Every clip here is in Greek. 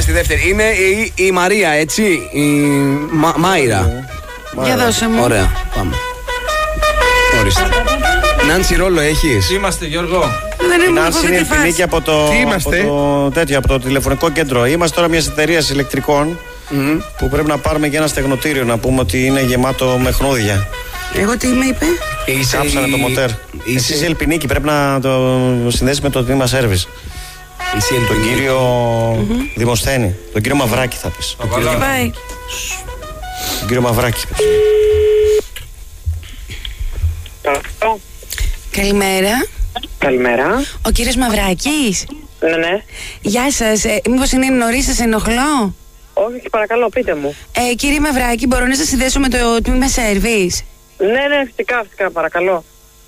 στη δεύτερη. Είναι η Μαρία, έτσι. Η Μάιρα. Για δώσε μου. Ωραία, πάμε. Ορίστε. Νάντσι, ρόλο έχεις? Είμαστε, Γιώργο. Δεν Η ήμουν Νάνση είναι ευθυνική από το τηλεφωνικό κέντρο. Είμαστε τώρα μια εταιρεία ηλεκτρικών που πρέπει να πάρουμε και ένα στεγνοτήριο να πούμε ότι είναι γεμάτο με χνούδια. Εγώ τι με είπε? Κάψανε το μοτέρ. Εσύ είσαι Ελπινίκη, πρέπει να το συνδέσει με το τμήμα σέρβις. Τον κύριο Δημοσθένη. Τον κύριο Μαυράκη θα πεις. Πάει. Τον κύριο Μαυράκη. Καλημέρα. Καλημέρα. Ο κύριος Μαυράκης. Ναι. Γεια σας. Μήπως είναι νωρίς, σας ενοχλώ? Όχι, παρακαλώ, πείτε μου. Κύριε Μαυράκη, μπορώ να σας συνδέσω με το τμήμα σερβίς? Ναι, φυσικά, παρακαλώ.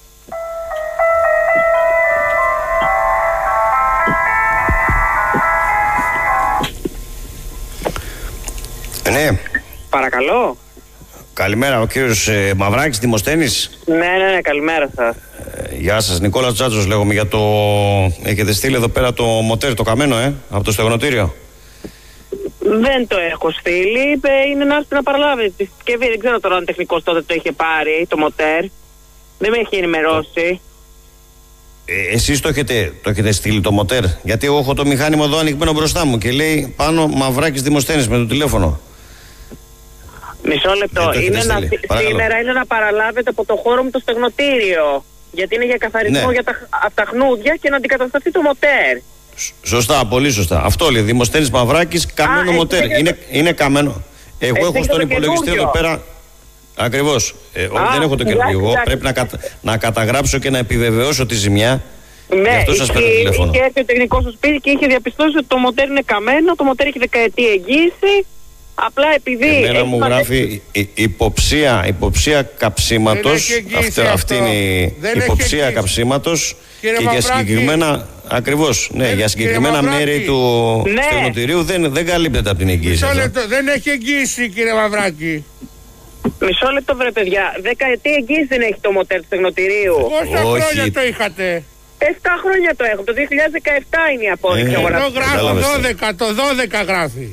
Ναι. Παρακαλώ. Καλημέρα, ο κύριος Μαυράκης, Δημοσθένης. Ναι, καλημέρα σας. Γεια σας, Νικόλας Τζάτζος λέγομαι για το... Έχετε στείλει εδώ πέρα το μοτέρ, το καμένο, από το στεγνοτήριο. Δεν το έχω στείλει, είπε είναι να έρθει να παραλάβει τη συσκευή. Δεν ξέρω τώρα αν ο τεχνικός τότε το είχε πάρει, το μοτέρ. Δεν με έχει ενημερώσει. Εσείς το έχετε στείλει το μοτέρ? Γιατί εγώ έχω το μηχάνημα εδώ ανοιγμένο μπροστά μου και λέει πάνω Μαυράκης Δημοσθένης με το τηλέφωνο. Μισό λεπτό. Σήμερα είναι να παραλάβετε από το χώρο μου το στεγνοτήριο. Γιατί είναι για καθαρισμό από τα χνούδια και να αντικατασταθεί το μοτέρ. Σωστά, πολύ σωστά. Αυτό λέει Δημοσθένης Μαυράκης, καμένο μοτέρ. Είναι καμένο. Εγώ έχω στον υπολογιστή εδώ πέρα. Ακριβώς. Δεν έχω το καινούργιο. Εγώ πρέπει να καταγράψω και να επιβεβαιώσω τη ζημιά. Ναι, γι' αυτό σας παίρνω τηλέφωνο. Είχε έρθει ο τεχνικός στο σπίτι και είχε διαπιστώσει ότι το μοτέρ είναι καμένο. Το μοτέρ έχει δεκαετή εγγύηση. Απλά επειδή. Εμένα μου γράφει υποψία καψίματος. Αυτή είναι η υποψία καψίματος. Και για συγκεκριμένα. Ακριβώς. Ναι, για συγκεκριμένα μέρη του στεγνοτηρίου δεν καλύπτεται από την εγγύηση. Μισό λεπτό. Δεν έχει εγγύηση, κύριε Μαυράκη. Μισό λεπτό, βρε παιδιά. Δεκαετή εγγύηση δεν έχει το μοτέρ του στεγνοτηρίου. Πόσα χρόνια το είχατε? 7 χρόνια το έχω. Το 2017 είναι η απόρριψη. Εγώ γράφω 12. Το 12 γράφει.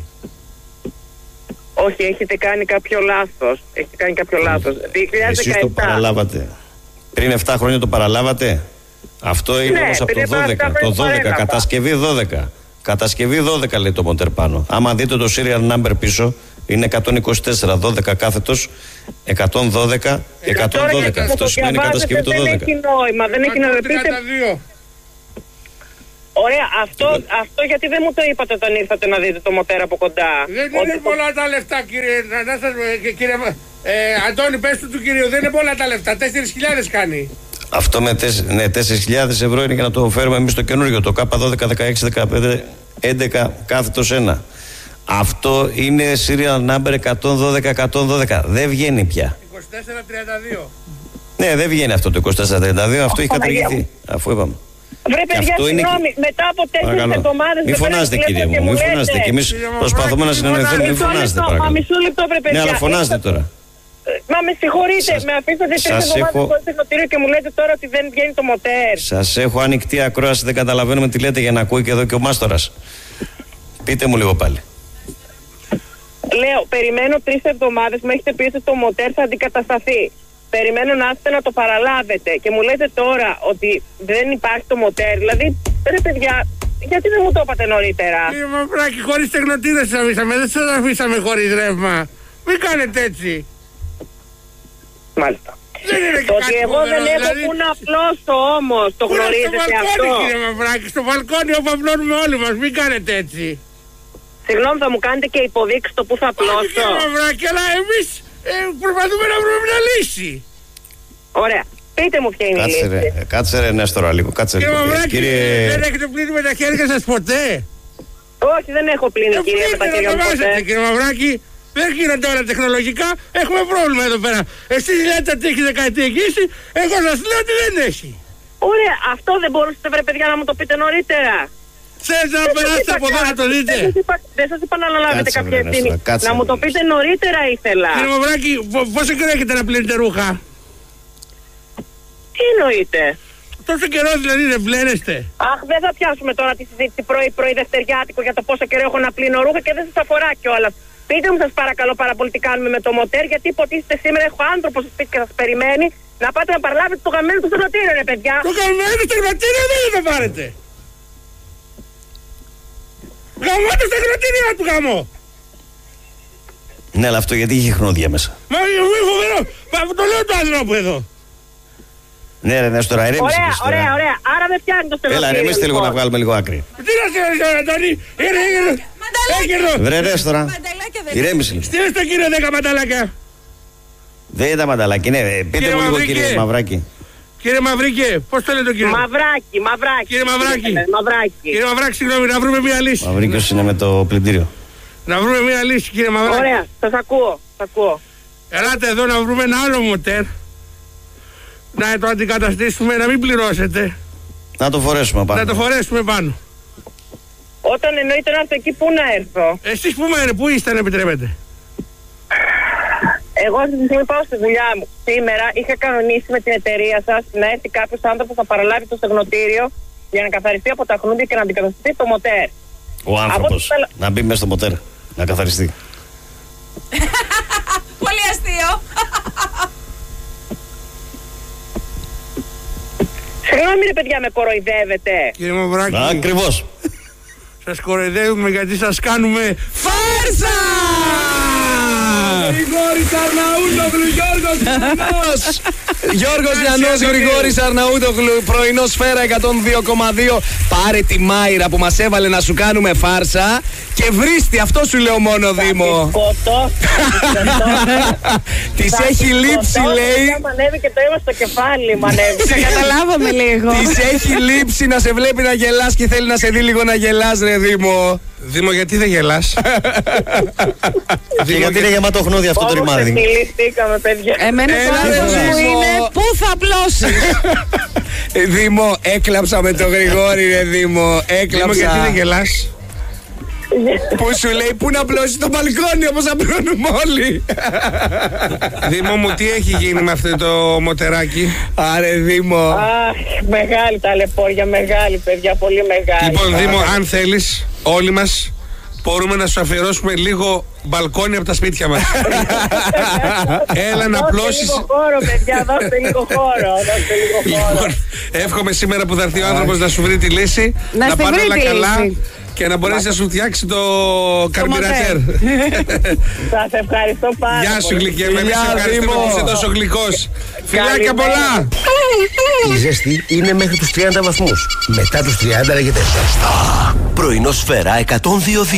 Όχι, έχετε κάνει κάποιο λάθος. 2017. Εσείς το παραλάβατε. Πριν 7 χρόνια το παραλάβατε. Αυτό είναι όμως από το 12. Το 12, κατασκευή 12. Κατασκευή 12 λέει το μοτέρ πάνω. Άμα δείτε το serial number πίσω, είναι 124, 12 κάθετος, 112, 112. Αυτό σημαίνει κατασκευή το 12. Δεν έχει νόημα, δεν έχει νόημα. Ωραία, αυτό γιατί δεν μου το είπατε όταν ήρθατε να δείτε το μοτέρ από κοντά? Δεν είναι πολλά τα λεφτά, κύριε Αντώνη, πες του κυρίου, δεν είναι πολλά τα λεφτά, 4.000 κάνει. Αυτό με 4.000 ευρώ είναι για να το φέρουμε εμείς το καινούργιο, το K12, 16, 15, 11 κάθετος 1. Αυτό είναι serial number 112. Δεν βγαίνει πια. 2432. Ναι, δεν βγαίνει αυτό το 2432, αυτό έχει καταργηθεί, αφού είπαμε. Βρε παιδιά, συγγνώμη, μετά από 4 εβδομάδες. Μη φωνάζετε, κύριε μου, μη φωνάζετε. Και εμείς προσπαθούμε να συνεννοηθούμε, μη φωνάζετε, παρακαλώ. Μισό λεπτό, βρε παιδιά. Ναι, αλλά φωνάζετε τώρα. Μα με συγχωρείτε, με αφήσατε 4 εβδομάδες χωρίς τεχνοτήριο και μου λέτε τώρα ότι δεν βγαίνει το μοτέρ. Σας έχω ανοιχτή ακρόαση, δεν καταλαβαίνουμε τι λέτε για να ακούει και εδώ και ο μάστορας. Πείτε μου λίγο πάλι. Λέω, περιμένω 3 εβδομάδες, μου έχετε πει ότι το μοτέρ θα αντικατασταθεί. Περιμένω να έρθετε να το παραλάβετε και μου λέτε τώρα ότι δεν υπάρχει το μοτέρ. Δηλαδή, ρε παιδιά, γιατί δεν μου το είπατε νωρίτερα? Κύριε Μαυράκη, χωρίς τεχνοτήριο σας αφήσαμε, δεν σας αφήσαμε χωρίς ρεύμα. Μην κάνετε έτσι. Μάλιστα. Δεν είναι το ότι εγώ δεν έχω που να απλώσω όμως, το γνωρίζετε αυτό? Κύριε Μαυράκη, στο μπαλκόνι όπου απλώνουμε όλοι μας, μην κάνετε έτσι. Συγγνώμη, θα μου κάνετε και υποδείξει το που θα απλώσω? Όχι, κύριε Μαυράκη, αλλά εμείς προσπαθούμε να βρούμε μια λύση. Ωραία. Πείτε μου ποια είναι η λύση. Κάτσε ρε Νέστορα λίγο, κάτσε λίγο. Κύριε Μαυράκη, δεν έχετε πλύνει με τα χέρια σας ποτέ? Όχι, δεν έχω πλύνει, κύριε, με τα χέρια μου ποτέ. Κύριε Μαυράκη, δεν γίνεται όλα τεχνολογικά, έχουμε πρόβλημα εδώ πέρα. Εσείς λέτε ότι έχει δεκαετή εγγύηση, εγώ σας λέω ότι δεν έχει. Ωραία, αυτό δεν μπορούσατε, βρε παιδιά, να μου το πείτε νωρίτερα? Θέλετε να περάσετε από εδώ να το δείτε? Δεν σας είπα να αναλάβετε κάποια ευθύνη. Να μου το πείτε νωρίτερα ήθελα. Κύριε Μαυράκη, πόσο καιρό έχετε να πλύνετε ρούχα? Τι εννοείτε? Τόσο καιρό δηλαδή δεν βλένεστε. Αχ, δεν θα πιάσουμε τώρα τη συζήτηση πρωί δευτεριάτικο για το πόσο καιρό έχω να πλύνω ρούχα και δεν σας αφορά κιόλας. Πείτε μου σας παρακαλώ πάρα πολύ τι κάνουμε με το μοτέρ, γιατί υποτίθεται σήμερα έχω άνθρωπο στο σπίτι και σας περιμένει να πάτε να παραλάβετε το γαμμένο του στεγνοτήριο, ρε παιδιά. Το γαμμένο του στεγνοτήριο δεν θα πάρετε. Γαμώ το στεγνοτήριο του γαμώ. Ναι, αλλά αυτό γιατί είχε χνόδια μέσα. Μα φοβερό. Το λέω το άνθρωπο εδώ. Ναι, ρε Νέστορα, ηρέμησε. Ωραία. Άρα δεν φτιάχνει το στεγνοτήριο. Έλα, ηρέμησε λίγο να βγάλουμε λίγο άκρη. Τι να σε ρωτήσω, Αντώνη. Βρε Νέστορα, ηρέμησε λίγο. Στείλε στο κύριο 10 μανταλάκια. Δεν ήταν μανταλάκι, ναι. Πείτε μου λίγο, κύριε Μαυράκη. Κύριε Μαυρίκε, πώς το λέει το κύριο? Μαυράκι. Κύριε Μαυράκη. Κύριε Μαυράκη, συγγνώμη, να βρούμε μια λύση. Μαυρίκιος είναι με το πλυντήριο. Να βρούμε μια λύση, κύριε Μαυράκη. Ωραία, σας ακούω. Ελάτε εδώ να βρούμε ένα άλλο μοτέρ. Να το αντικαταστήσουμε, να μην πληρώσετε. Να το φορέσουμε πάνω. Να το φορέσουμε πάνω. Όταν εννοείται να έρθω εκεί, πού να έρθω? Εσείς πού είστε, αν επιτρέπετε? Εγώ αυτή τη στιγμή πάω στη δουλειά μου. Σήμερα είχα κανονίσει με την εταιρεία σας να έρθει κάποιος άνθρωπος να παραλάβει το στεγνοτήριο για να καθαριστεί από τα χνούδια και να αντικαταστήσει το μοτέρ. Ο άνθρωπος να μπει μέσα στο μοτέρ, να καθαριστεί. Πολύ αστείο. Συγγνώμη ρε παιδιά, με κοροϊδεύετε? Κύριε Μαυράκη. Ακριβώς. Σας κοροϊδεύουμε γιατί σας κάνουμε Φάρσα! Γρηγόρης Αρναούτογλου, Γιώργος Λιανός, Γρηγόρης Αρναούτογλου, πρωινό Σφαίρα 102,2. Πάρε τη Μάιρα που μας έβαλε να σου κάνουμε φάρσα και βρίστη, αυτό σου λέω μόνο, Δήμο. Της έχει λείψει, λέει. Μανεύει και το αίμα στο κεφάλι, μανεύει. Σε καταλάβαμε λίγο. Της έχει λείψει να σε βλέπει να γελάς και θέλει να σε δει λίγο να γελάς, ρε Δήμο. Δήμο, γιατί δεν γελάς? Και γιατί είναι γεμάτο χνόδι αυτό το ρημάδι. Όμως επιληστήκαμε, παιδιά. Εμένα το άγχος μου είναι πού θα απλώσεις. Δήμο, έκλαψα με τον Γρηγόρη, ρε Δήμο. Δήμο, γιατί δεν γελάς? Που σου λέει πού να απλώσεις το μπαλκόνι όπως απλώνουμε όλοι. Δήμο μου, τι έχει γίνει με αυτό το μοτεράκι? Άρε Δήμο. Αχ, μεγάλη ταλαιπώρια, μεγάλη παιδιά, πολύ μεγάλη. Λοιπόν, Δήμο, αν θέλεις, όλοι μας μπορούμε να σου αφιερώσουμε λίγο μπαλκόνι από τα σπίτια μας. Έλα να απλώσεις. Δώστε λίγο χώρο, παιδιά, δώστε λίγο χώρο. Λοιπόν, εύχομαι σήμερα που θα έρθει ο άνθρωπος να σου βρει τη λύση, να πάνε όλα καλά και να μπορέσει να σου φτιάξει το καρμπιρατέρ. Σας ευχαριστώ πάρα πολύ. Γεια σου, γλυκέ. Εμείς ευχαριστούμε που είσαι τόσο γλυκός. Φιλάκια πολλά. Η ζέστη είναι μέχρι τους 30 βαθμούς. Μετά τους 30 λέγεται ζεστά. Πρωινό Σφαίρα 102,2.